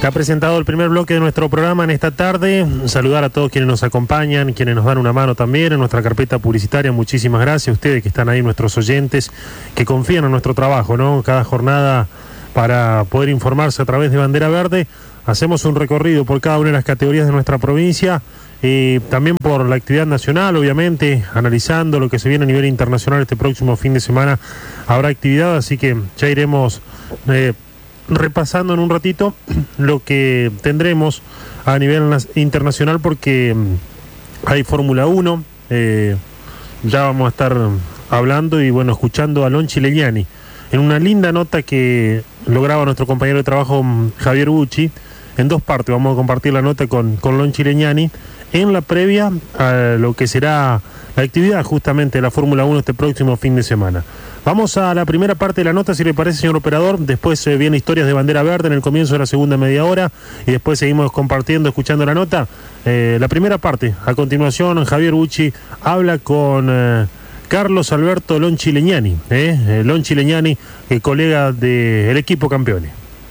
Ha presentado el primer bloque de nuestro programa en esta tarde. Saludar a todos quienes nos acompañan, quienes nos dan una mano también en nuestra carpeta publicitaria. Muchísimas gracias a ustedes que están ahí, nuestros oyentes, que confían en nuestro trabajo, ¿no? Cada jornada para poder informarse a través de Bandera Verde. Hacemos un recorrido por cada una de las categorías de nuestra provincia y también por la actividad nacional, obviamente, analizando lo que se viene a nivel internacional. Este próximo fin de semana habrá actividad, así que ya iremos repasando en un ratito lo que tendremos a nivel internacional, porque hay Fórmula 1, ya vamos a estar hablando y bueno, escuchando a Lonchi Legnani en una linda nota que lograba nuestro compañero de trabajo Javier Bucci. En dos partes vamos a compartir la nota con Lonchi Legnani en la previa a lo que será la actividad justamente de la Fórmula 1 este próximo fin de semana. Vamos a la primera parte de la nota, si le parece, señor operador. Después viene historias de Bandera Verde en el comienzo de la segunda media hora y después seguimos compartiendo, escuchando la nota. La primera parte, a continuación, Javier Bucci habla con Carlos Alberto Lonchi Legnani, Lonchi Legnani, colega del equipo Campeones.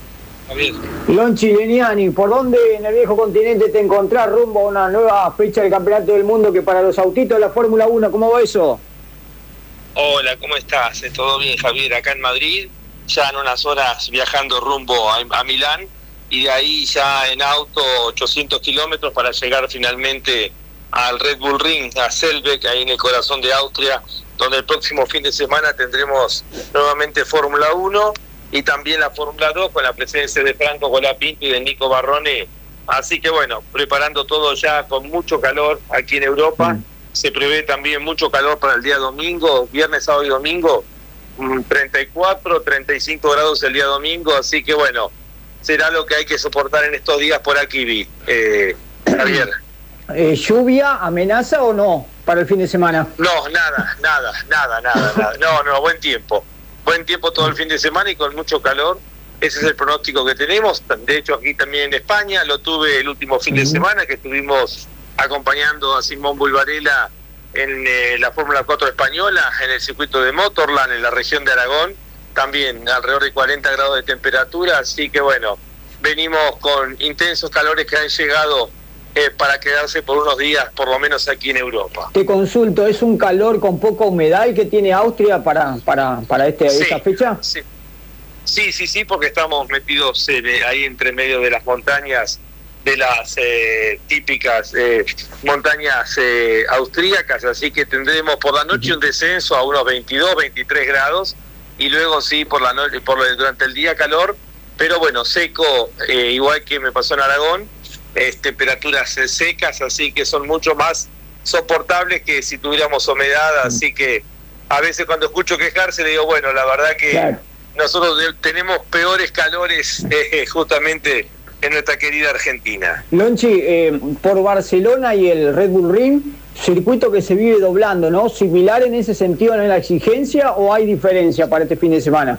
Lonchi Legnani, ¿por dónde en el viejo continente te encontrás rumbo a una nueva fecha del Campeonato del Mundo que para los autitos de la Fórmula 1? ¿Cómo va eso? Hola, ¿cómo estás? ¿Todo bien, Javier? Acá en Madrid, ya en unas horas viajando rumbo a Milán, y de ahí ya en auto 800 kilómetros para llegar finalmente al Red Bull Ring, a Selbeck, ahí en el corazón de Austria, donde el próximo fin de semana tendremos nuevamente Fórmula 1 y también la Fórmula 2 con la presencia de Franco Colapinto y de Nico Barrone. Así que bueno, preparando todo ya con mucho calor aquí en Europa. Se prevé también mucho calor para el día domingo, viernes, sábado y domingo, 34, 35 grados el día domingo, así que bueno, será lo que hay que soportar en estos días por aquí, Javier. ¿Lluvia, amenaza o no para el fin de semana? No, nada. No, buen tiempo todo el fin de semana y con mucho calor. Ese es el pronóstico que tenemos. De hecho, aquí también en España lo tuve el último fin de semana, que estuvimos acompañando a Simón Bulbarella en la Fórmula 4 española, en el circuito de Motorland, en la región de Aragón, también alrededor de 40 grados de temperatura, así que bueno, venimos con intensos calores que han llegado para quedarse por unos días, por lo menos aquí en Europa. Te consulto, ¿es un calor con poca humedad el que tiene Austria para esta fecha? Sí, porque estamos metidos ahí entre medio de las montañas, de las típicas montañas austríacas, así que tendremos por la noche un descenso a unos 22, 23 grados y luego sí por la noche, durante el día calor, pero bueno, seco, igual que me pasó en Aragón, temperaturas secas, así que son mucho más soportables que si tuviéramos humedad, así que a veces cuando escucho quejarse le digo, bueno, la verdad que claro, nosotros tenemos peores calores justamente en nuestra querida Argentina. Lonchi, por Barcelona y el Red Bull Ring, circuito que se vive doblando, ¿no? ¿Similar en ese sentido en la exigencia o hay diferencia para este fin de semana?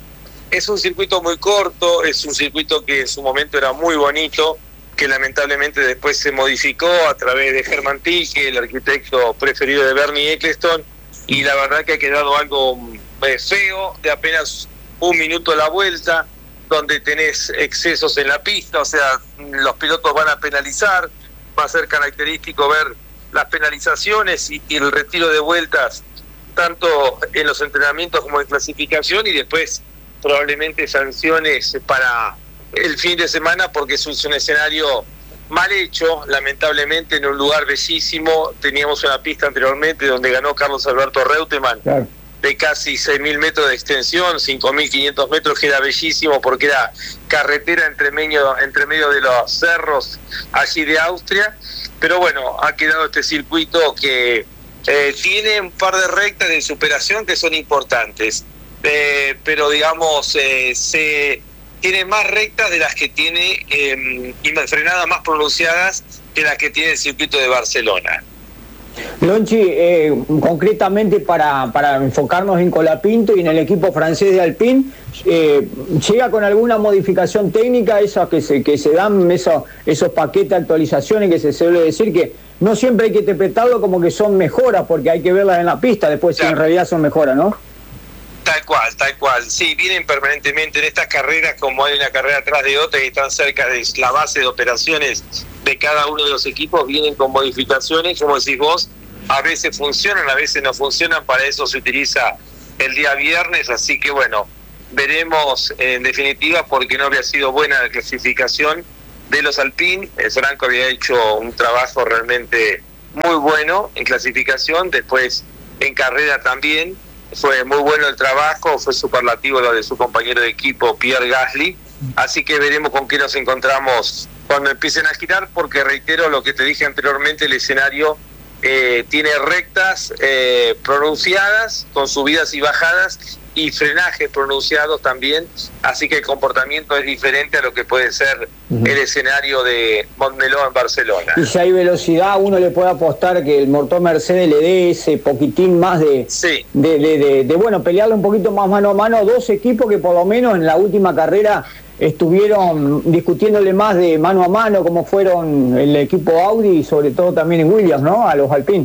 Es un circuito muy corto, es un circuito que en su momento era muy bonito, que lamentablemente después se modificó a través de Hermann Tilke, el arquitecto preferido de Bernie Ecclestone, y la verdad que ha quedado algo feo, de apenas un minuto la vuelta, donde tenés excesos en la pista, o sea, los pilotos van a penalizar, va a ser característico ver las penalizaciones y el retiro de vueltas, tanto en los entrenamientos como en clasificación, y después probablemente sanciones para el fin de semana, porque es un escenario mal hecho, lamentablemente, en un lugar bellísimo. Teníamos una pista anteriormente donde ganó Carlos Alberto Reutemann, claro, de casi 6.000 metros de extensión, 5.500 metros, que era bellísimo porque era carretera entre medio de los cerros allí de Austria. Pero bueno, ha quedado este circuito que tiene un par de rectas de superación que son importantes, pero digamos tiene más rectas de las que tiene y frenadas más pronunciadas que las que tiene el circuito de Barcelona. Lonchi, concretamente para enfocarnos en Colapinto y en el equipo francés de Alpine, ¿llega con alguna modificación técnica esas que se dan, esos paquetes de actualizaciones que se suele decir que no siempre hay que interpretarlo como que son mejoras, porque hay que verlas en la pista después, claro, si en realidad son mejoras, ¿no? Tal cual. Sí, vienen permanentemente en estas carreras, como hay una carrera atrás de otra y están cerca de la base de operaciones de cada uno de los equipos, vienen con modificaciones, como decís vos, a veces funcionan, a veces no funcionan, para eso se utiliza el día viernes, así que bueno, veremos en definitiva, porque no había sido buena la clasificación de los Alpine. Franco había hecho un trabajo realmente muy bueno en clasificación, después en carrera también. Fue muy bueno el trabajo, fue superlativo lo de su compañero de equipo Pierre Gasly, así que veremos con qué nos encontramos cuando empiecen a girar, porque reitero lo que te dije anteriormente, el escenario tiene rectas pronunciadas, con subidas y bajadas, y frenajes pronunciados también, así que el comportamiento es diferente a lo que puede ser el escenario de Montmeló en Barcelona. Y si hay velocidad, uno le puede apostar que el motor Mercedes le dé ese poquitín más de bueno, pelearle un poquito más mano a mano a dos equipos que por lo menos en la última carrera estuvieron discutiéndole más de mano a mano, como fueron el equipo Audi y sobre todo también en Williams, ¿no? A los Alpine.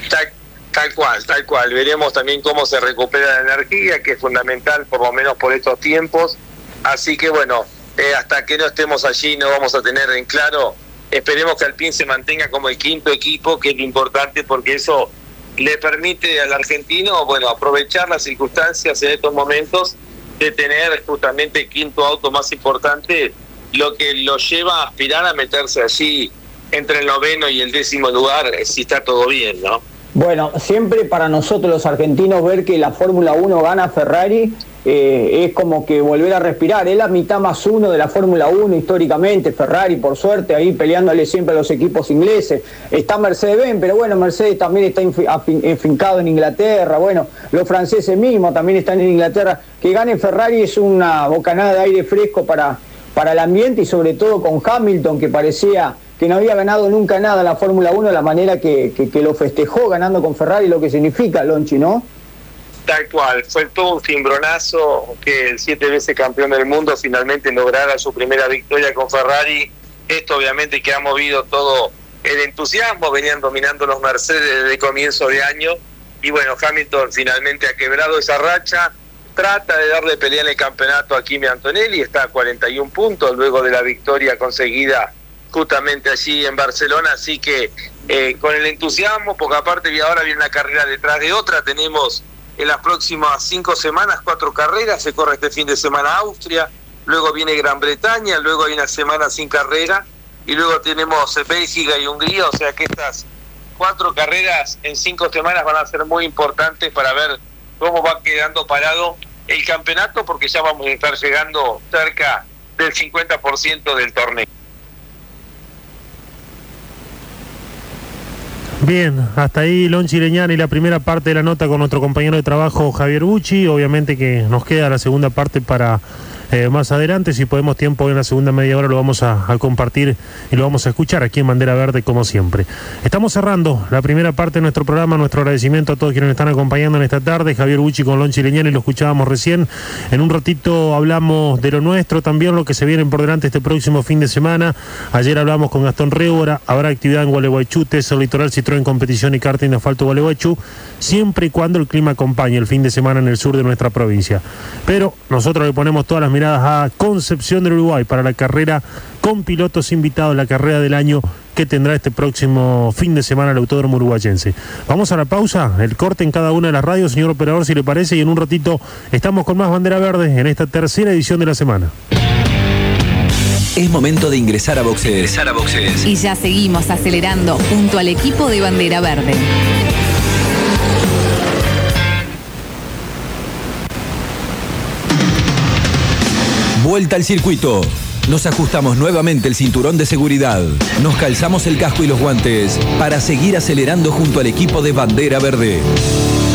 Tal cual. Veremos también cómo se recupera la energía, que es fundamental, por lo menos por estos tiempos. Así que bueno, hasta que no estemos allí no vamos a tener en claro. Esperemos que Alpine se mantenga como el quinto equipo, que es lo importante, porque eso le permite al argentino, bueno, aprovechar las circunstancias en estos momentos de tener justamente el quinto auto más importante, lo que lo lleva a aspirar a meterse allí entre el 9º y el 10º lugar, si está todo bien, ¿no? Bueno, siempre para nosotros los argentinos ver que la Fórmula 1 gana Ferrari es como que volver a respirar. Es la mitad más uno de la Fórmula 1 históricamente, Ferrari, por suerte, ahí peleándole siempre a los equipos ingleses. Está Mercedes-Benz, pero bueno, Mercedes también está enfincado en Inglaterra. Bueno, los franceses mismos también están en Inglaterra. Que gane Ferrari es una bocanada de aire fresco para el ambiente, y sobre todo con Hamilton, que parecía que no había ganado nunca nada en la Fórmula 1, la manera que lo festejó ganando con Ferrari, lo que significa, Lonchi, ¿no? Tal cual, fue todo un cimbronazo que el 7 veces campeón del mundo finalmente lograra su primera victoria con Ferrari. Esto obviamente que ha movido todo el entusiasmo, venían dominando los Mercedes desde comienzo de año, y bueno, Hamilton finalmente ha quebrado esa racha, trata de darle pelea en el campeonato a Kimi Antonelli, está a 41 puntos luego de la victoria conseguida justamente allí en Barcelona, así que con el entusiasmo, porque aparte ahora viene una carrera detrás de otra. Tenemos en las próximas 5 semanas 4 carreras, se corre este fin de semana Austria, luego viene Gran Bretaña, luego hay una semana sin carrera, y luego tenemos Bélgica y Hungría, o sea que estas 4 carreras en 5 semanas van a ser muy importantes para ver cómo va quedando parado el campeonato, porque ya vamos a estar llegando cerca del 50% del torneo. Bien, hasta ahí Lonchi Leñani, la primera parte de la nota con nuestro compañero de trabajo Javier Bucci. Obviamente que nos queda la segunda parte para más adelante. Si podemos tiempo en la segunda media hora lo vamos a compartir y lo vamos a escuchar aquí en Bandera Verde como siempre. Estamos cerrando la primera parte de nuestro programa. Nuestro agradecimiento a todos quienes nos están acompañando en esta tarde. Javier Bucci con Lonchi Leñani, lo escuchábamos recién. En un ratito hablamos de lo nuestro, también lo que se viene por delante este próximo fin de semana. Ayer hablamos con Gastón Révora. Habrá actividad en Gualeguaychú, Tesla Litoral, Citroën Competición y karting de asfalto Gualeguaychú, siempre y cuando el clima acompañe el fin de semana en el sur de nuestra provincia. Pero nosotros le ponemos todas las miradas a Concepción del Uruguay para la carrera con pilotos invitados, la carrera del año que tendrá este próximo fin de semana el Autódromo Uruguayense. Vamos a la pausa, el corte en cada una de las radios, señor operador, si le parece, y en un ratito estamos con más Bandera Verde en esta tercera edición de la semana. Es momento de ingresar a boxes. Y ya seguimos acelerando junto al equipo de Bandera Verde. Vuelta al circuito. Nos ajustamos nuevamente el cinturón de seguridad. Nos calzamos el casco y los guantes para seguir acelerando junto al equipo de Bandera Verde.